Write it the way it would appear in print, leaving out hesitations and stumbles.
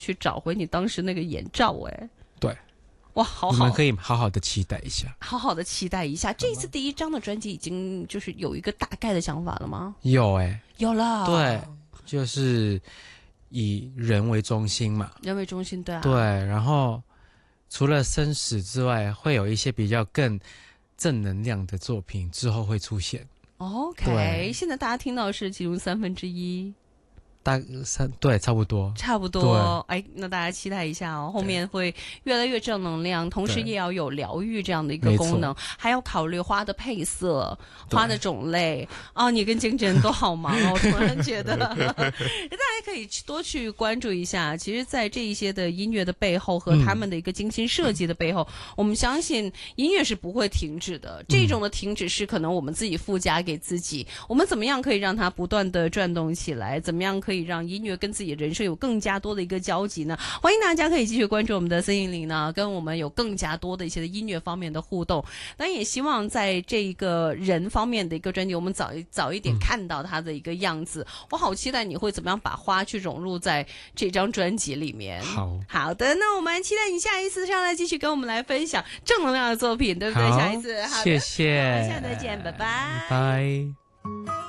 去找回你当时那个眼罩哎。 对， 哇，好好， 你们可以好好的期待一下， 好好的期待一下。这次第一张的专辑已经就是有一个大概的想法了吗？ 有有了， 对，就是以人为中心嘛， 人为中心，对啊， 对，然后除了生死之外，会有一些比较更正能量的作品之后会出现。 OK， 对现在大家听到的是其中1/3。 对，差不多， 差不多，哎，那大家期待一下哦，后面会越来越正能量，同时也要有疗愈这样的一个功能，还要考虑花的配色、花的种类啊。你跟经纪人都好忙哦，我突然觉得，大家可以多去关注一下。其实，在这一些的音乐的背后和他们的一个精心设计的背后，我们相信音乐是不会停止的。这种的停止是可能我们自己附加给自己，我们怎么样可以让它不断的转动起来？怎么样可以让音乐跟自己的人生有更加多的一个交集呢？欢迎大家可以继续关注我们的森林里呢，跟我们有更加多的一些的音乐方面的互动。当然也希望在这一个人方面的一个专辑，我们早一点看到它的一个样子。我好期待你会怎么样把花去融入在这张专辑里面。好的，那我们期待你下一次上来继续跟我们来分享正能量的作品，对不对？下一次，好的， 谢谢， 我们下次再见，拜拜， 拜。